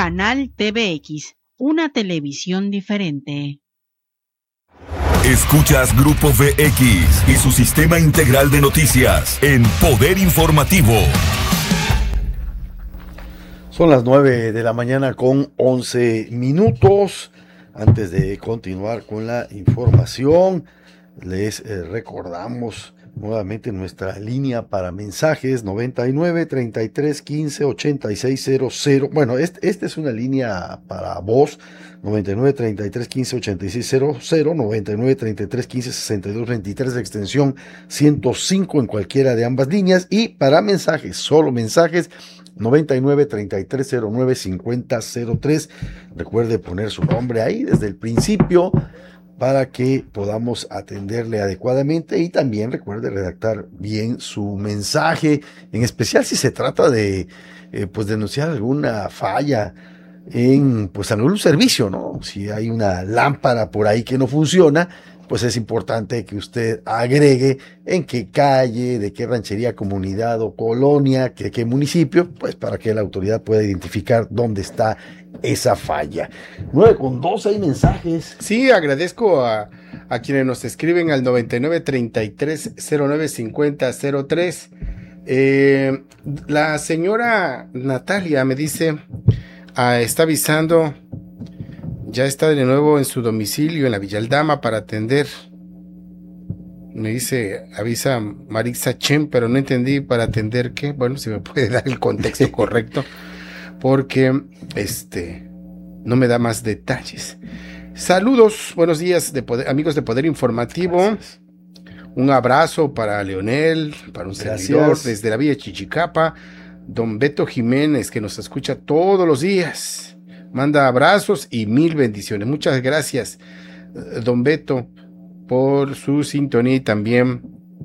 Canal TVX, una televisión diferente. Escuchas Grupo VX y su sistema integral de noticias en Poder Informativo. Son las 9 de la mañana con 11 minutos. Antes de continuar con la información, les recordamos nuevamente nuestra línea para mensajes 99 33 15 86 00. Bueno, esta es una línea para voz 99 33 15 86 00, 99 33 15 62 23 de extensión 105 en cualquiera de ambas líneas, y para mensajes, solo mensajes, 99 33 09 50 03. Recuerde poner su nombre ahí desde el principio para que podamos atenderle adecuadamente, y también recuerde redactar bien su mensaje, en especial si se trata de denunciar alguna falla en algún servicio, ¿no? Si hay una lámpara por ahí que no funciona, pues es importante que usted agregue en qué calle, de qué ranchería, comunidad o colonia, qué municipio, pues para que la autoridad pueda identificar dónde está esa falla. 9:12, hay mensajes. Sí, agradezco a quienes nos escriben al 99 33 09 50 03. La señora Natalia me dice, está avisando, ya está de nuevo en su domicilio en la Villa Aldama para atender. Me dice, avisa Marixa Chen, pero no entendí para atender qué. Bueno, si me puede dar el contexto correcto, porque no me da más detalles. Saludos, buenos días amigos de Poder Informativo. Gracias. Un abrazo para Leonel, para un servidor desde la Villa Chichicapa, don Beto Jiménez, que nos escucha todos los días. Manda abrazos y 1000 bendiciones. Muchas gracias, don Beto, por su sintonía y también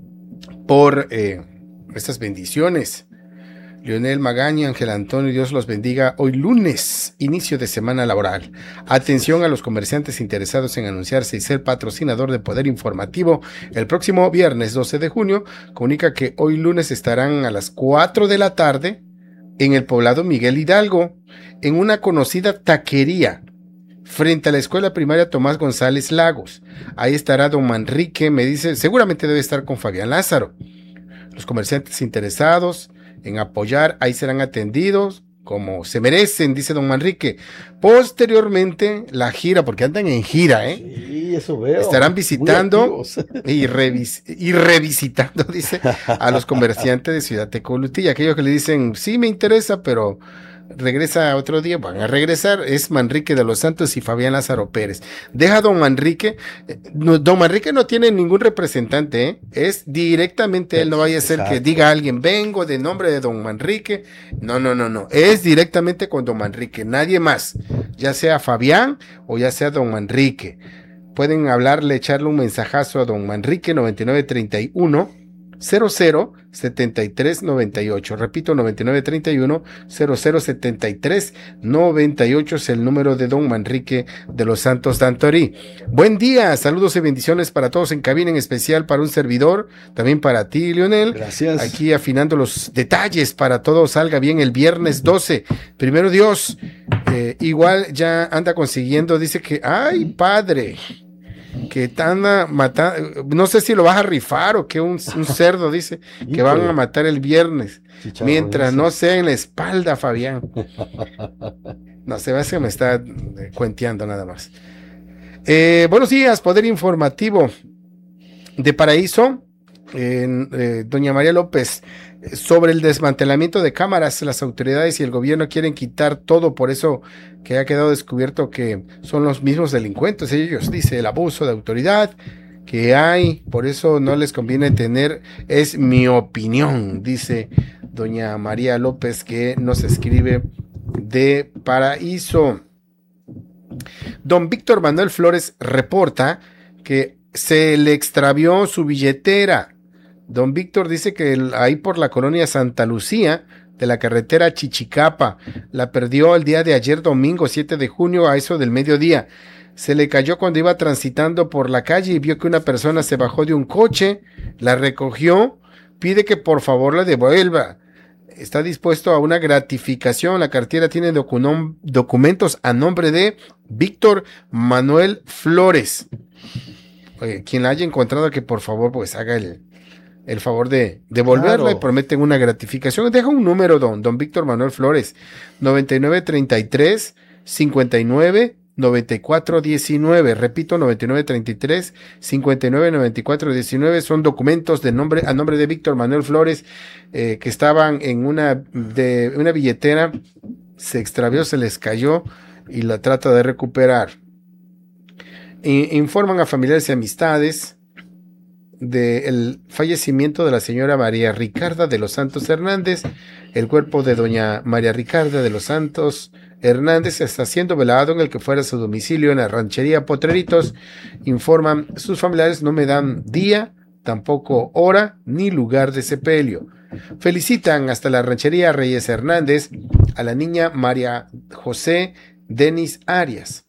por estas bendiciones. Leonel Magaña, Ángel Antonio, Dios los bendiga. Hoy lunes, inicio de semana laboral. Atención a los comerciantes interesados en anunciarse y ser patrocinador de Poder Informativo. El próximo viernes 12 de junio, comunica que hoy lunes estarán a las 4 de la tarde en el poblado Miguel Hidalgo, en una conocida taquería, frente a la escuela primaria Tomás González Lagos. Ahí estará don Manrique, me dice, seguramente debe estar con Fabián Lázaro. Los comerciantes interesados en apoyar, ahí serán atendidos como se merecen, dice don Manrique. Posteriormente, la gira, porque andan en gira, Sí, eso veo. Estarán visitando y revisitando, dice, a los comerciantes de Ciudad Tecolutilla. Aquellos que le dicen, sí me interesa, pero regresa otro día, van a regresar. Es Manrique de los Santos y Fabián Lázaro Pérez. Deja don Manrique. Don Manrique no tiene ningún representante, es directamente él. No vaya a ser que diga alguien, vengo de nombre de don Manrique. No. Es directamente con don Manrique, nadie más. Ya sea Fabián o ya sea don Manrique. Pueden hablarle, echarle un mensajazo a don Manrique, 9931 00 73 98. Repito, 9931 00 73 98 es el número de don Manrique de los Santos Dantorí. Buen día, saludos y bendiciones para todos en cabina, en especial para un servidor, también para ti, Leonel. Gracias. Aquí afinando los detalles para todo salga bien el viernes 12. Primero Dios, igual ya anda consiguiendo, dice que, ay, padre, que anda matando, no sé si lo vas a rifar o que un cerdo, dice, que van a matar el viernes, mientras no sea en la espalda, Fabián. No, se ve que me está cuenteando nada más. Buenos días, Poder Informativo de Paraíso. Doña María López, sobre el desmantelamiento de cámaras, las autoridades y el gobierno quieren quitar todo, por eso que ha quedado descubierto que son los mismos delincuentes, ellos, dice, el abuso de autoridad que hay, por eso no les conviene tener, es mi opinión, dice doña María López, que nos escribe de Paraíso. Don Víctor Manuel Flores reporta que se le extravió su billetera. Don Víctor dice que ahí por la colonia Santa Lucía, de la carretera Chichicapa, la perdió el día de ayer, domingo 7 de junio, a eso del mediodía. Se le cayó cuando iba transitando por la calle y vio que una persona se bajó de un coche, la recogió, pide que por favor la devuelva. está dispuesto a una gratificación. La cartera tiene documentos a nombre de Víctor Manuel Flores. Oye, quien la haya encontrado, que por favor pues haga el favor de devolverla, claro. Y prometen una gratificación. Deja un número, don Víctor Manuel Flores, 9933-599419, repito, 9933-599419, son documentos a nombre de Víctor Manuel Flores, que estaban en una billetera, se extravió, se les cayó y la trata de recuperar. Informan a familiares y amistades del fallecimiento de la señora María Ricarda de los Santos Hernández. El cuerpo de doña María Ricarda de los Santos Hernández está siendo velado en el que fuera su domicilio en la ranchería Potreritos. Informan sus familiares, no me dan día, tampoco hora ni lugar de sepelio. Felicitan hasta la ranchería Reyes Hernández a la niña María José Denis Arias.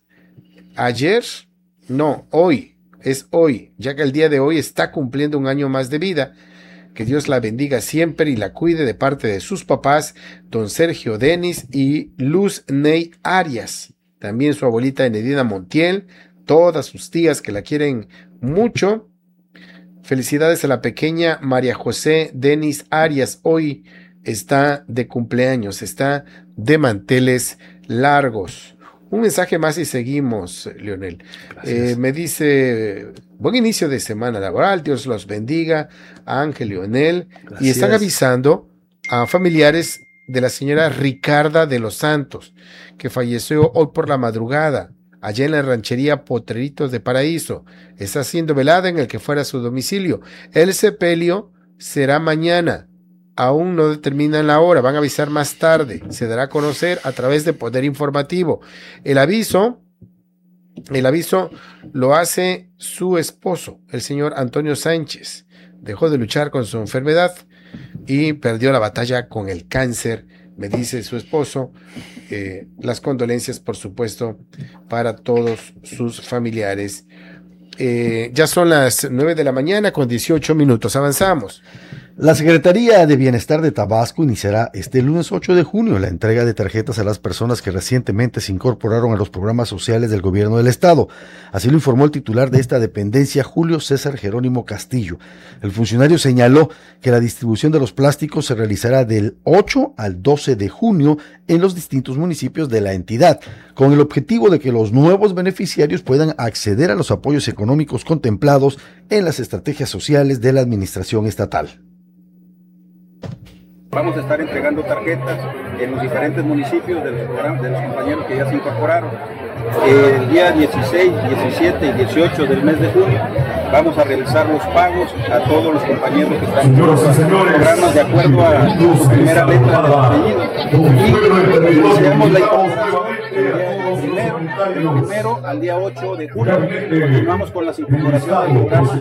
Hoy, ya que el día de hoy está cumpliendo un año más de vida. Que Dios la bendiga siempre y la cuide de parte de sus papás, don Sergio Denis y Luz Ney Arias. También su abuelita Enedina Montiel, todas sus tías que la quieren mucho. Felicidades a la pequeña María José Denis Arias. Hoy está de cumpleaños, está de manteles largos. Un mensaje más y seguimos, Leonel. Me dice, buen inicio de semana laboral, Dios los bendiga, a Ángel, Leonel. Gracias. Y están avisando a familiares de la señora Ricarda de los Santos, que falleció hoy por la madrugada, allá en la ranchería Potreritos de Paraíso. Está siendo velada en el que fuera su domicilio. El sepelio será mañana. Aún no determinan la hora, van a avisar más tarde, se dará a conocer a través de Poder Informativo. El aviso lo hace su esposo, el señor Antonio Sánchez. Dejó de luchar con su enfermedad y perdió la batalla con el cáncer, me dice su esposo. Las condolencias, por supuesto, para todos sus familiares. Ya son las 9 de la mañana con 18 minutos, avanzamos. La Secretaría de Bienestar de Tabasco iniciará este lunes 8 de junio la entrega de tarjetas a las personas que recientemente se incorporaron a los programas sociales del gobierno del estado. Así lo informó el titular de esta dependencia, Julio César Jerónimo Castillo. El funcionario señaló que la distribución de los plásticos se realizará del 8 al 12 de junio en los distintos municipios de la entidad, con el objetivo de que los nuevos beneficiarios puedan acceder a los apoyos económicos contemplados en las estrategias sociales de la administración estatal. Vamos a estar entregando tarjetas en los diferentes municipios de los compañeros que ya se incorporaron. El día 16, 17 y 18 del mes de junio vamos a realizar los pagos a todos los compañeros que están en los programas de acuerdo a su primera letra del apellido. Y iniciamos la incorporación primero al día 8 de junio. Continuamos con las incorporaciones del programa.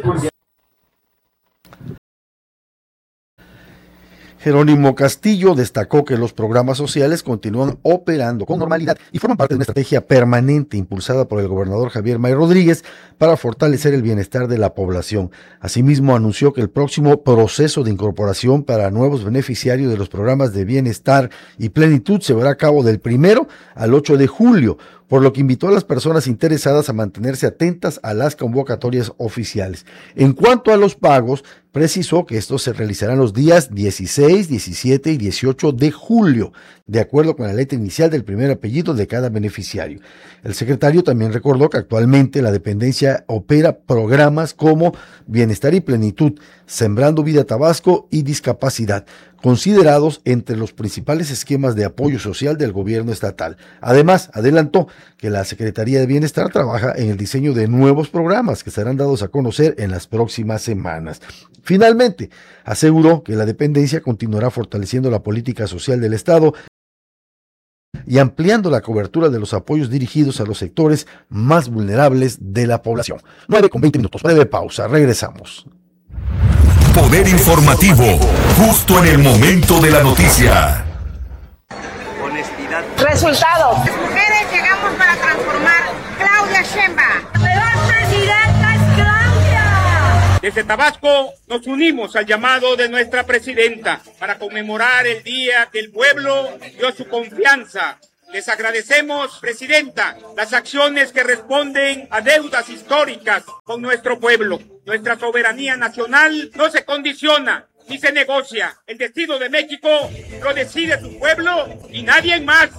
Jerónimo Castillo destacó que los programas sociales continúan operando con normalidad y forman parte de una estrategia permanente impulsada por el gobernador Javier May Rodríguez para fortalecer el bienestar de la población. Asimismo, anunció que el próximo proceso de incorporación para nuevos beneficiarios de los programas de bienestar y plenitud se llevará a cabo del 1 al 8 de julio, por lo que invitó a las personas interesadas a mantenerse atentas a las convocatorias oficiales. En cuanto a los pagos, precisó que estos se realizarán los días 16, 17 y 18 de julio, de acuerdo con la letra inicial del primer apellido de cada beneficiario. El secretario también recordó que actualmente la dependencia opera programas como Bienestar y Plenitud, Sembrando Vida Tabasco y Discapacidad, considerados entre los principales esquemas de apoyo social del gobierno estatal. Además, adelantó que la Secretaría de Bienestar trabaja en el diseño de nuevos programas que serán dados a conocer en las próximas semanas. Finalmente, aseguró que la dependencia continuará fortaleciendo la política social del Estado y ampliando la cobertura de los apoyos dirigidos a los sectores más vulnerables de la población. 9:20, breve pausa, regresamos. Poder informativo, justo en el momento de la noticia. Honestidad. Resultados. Las mujeres llegamos para transformar. Claudia Sheinbaum. La nueva presidenta es Claudia. Desde Tabasco nos unimos al llamado de nuestra presidenta para conmemorar el día que el pueblo dio su confianza. Les agradecemos, presidenta, las acciones que responden a deudas históricas con nuestro pueblo. Nuestra soberanía nacional no se condiciona ni se negocia. El destino de México lo decide su pueblo y nadie más.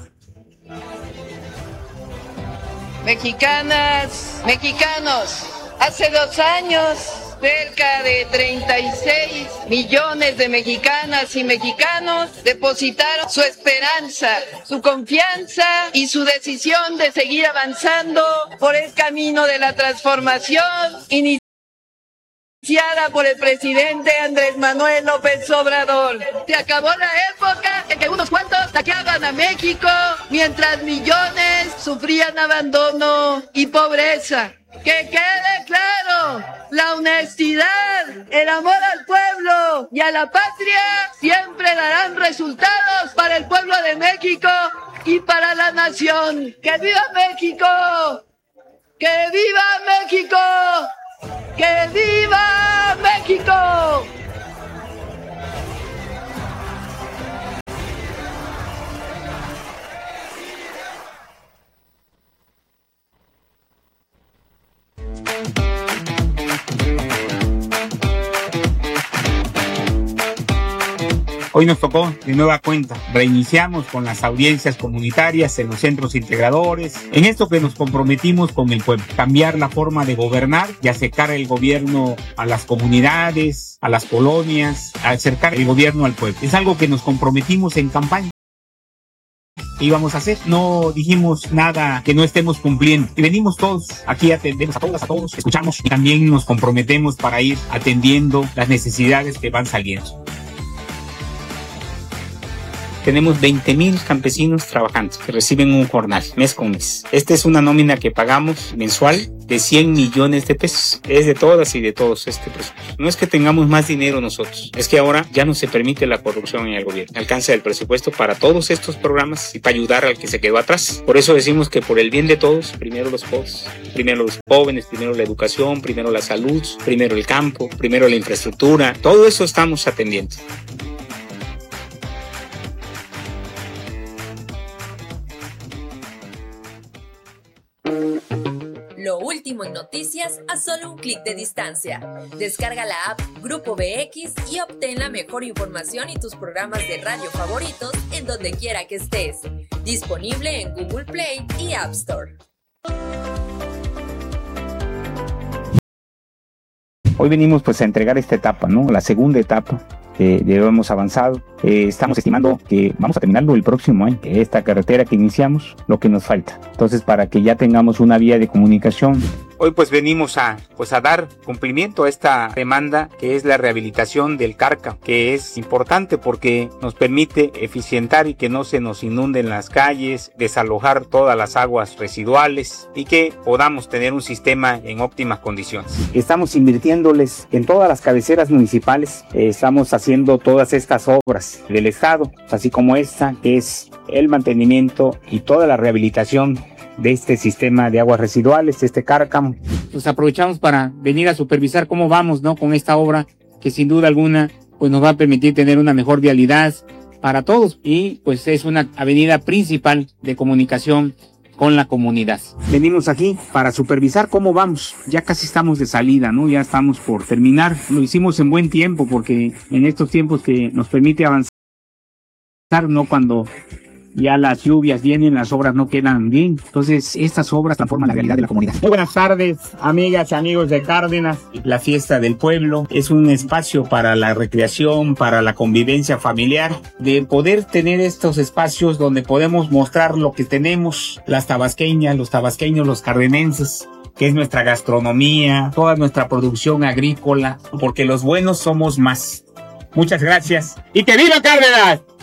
Mexicanas, mexicanos, hace 2 años, cerca de 36 millones de mexicanas y mexicanos depositaron su esperanza, su confianza y su decisión de seguir avanzando por el camino de la transformación iniciada por el presidente Andrés Manuel López Obrador. Se acabó la época en que unos cuantos saqueaban a México mientras millones sufrían abandono y pobreza. Que quede claro, la honestidad, el amor al pueblo y a la patria siempre darán resultados para el pueblo de México y para la nación. ¡Que viva México! ¡Que viva México! ¡Que viva México! Hoy nos tocó de nueva cuenta. Reiniciamos con las audiencias comunitarias en los centros integradores. En esto que nos comprometimos con el pueblo. Cambiar la forma de gobernar y acercar el gobierno a las comunidades, a las colonias, acercar el gobierno al pueblo. Es algo que nos comprometimos en campaña. ¿Qué íbamos a hacer? No dijimos nada que no estemos cumpliendo. Y venimos todos, aquí atendemos a todas, a todos, escuchamos y también nos comprometemos para ir atendiendo las necesidades que van saliendo. Tenemos 20,000 campesinos trabajando que reciben un jornal mes con mes. Esta es una nómina que pagamos mensual de 100 millones de pesos. Es de todas y de todos este presupuesto. No es que tengamos más dinero nosotros, es que ahora ya no se permite la corrupción en el gobierno. Alcanza el presupuesto para todos estos programas y para ayudar al que se quedó atrás. Por eso decimos que por el bien de todos, primero los pobres, primero los jóvenes, primero la educación, primero la salud, primero el campo, primero la infraestructura. Todo eso estamos atendiendo. Lo último en noticias a solo un clic de distancia. Descarga la app Grupo BX y obtén la mejor información y tus programas de radio favoritos en donde quiera que estés. Disponible en Google Play y App Store. Hoy venimos pues a entregar esta etapa, ¿no? La segunda etapa. Ya hemos avanzado, estamos estimando que vamos a terminarlo el próximo año, esta carretera que iniciamos, lo que nos falta. Entonces, para que ya tengamos una vía de comunicación. Hoy pues venimos a dar cumplimiento a esta demanda que es la rehabilitación del Cárcamo, que es importante porque nos permite eficientar y que no se nos inunden las calles, desalojar todas las aguas residuales y que podamos tener un sistema en óptimas condiciones. Estamos invirtiéndoles en todas las cabeceras municipales, estamos haciendo todas estas obras del Estado, así como esta que es el mantenimiento y toda la rehabilitación de este sistema de aguas residuales, de este Cárcamo. Pues aprovechamos para venir a supervisar cómo vamos, ¿no? Con esta obra que sin duda alguna pues nos va a permitir tener una mejor vialidad para todos y pues es una avenida principal de comunicación con la comunidad. Venimos aquí para supervisar cómo vamos. Ya casi estamos de salida, ¿no? Ya estamos por terminar. Lo hicimos en buen tiempo porque en estos tiempos que nos permite avanzar, ¿no? Cuando ya las lluvias vienen, las obras no quedan bien. Entonces, estas obras transforman la realidad de la comunidad. Muy buenas tardes, amigas y amigos de Cárdenas. La fiesta del pueblo es un espacio para la recreación, para la convivencia familiar, de poder tener estos espacios donde podemos mostrar lo que tenemos, las tabasqueñas, los tabasqueños, los cardenenses, que es nuestra gastronomía, toda nuestra producción agrícola, porque los buenos somos más. Muchas gracias y ¡que viva Cárdenas!